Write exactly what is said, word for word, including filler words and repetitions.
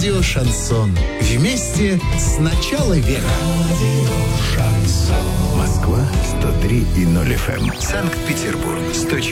Радио «Шансон». Вместе с начала века. Москва сто три и ноль эф эм. Санкт-Петербург сто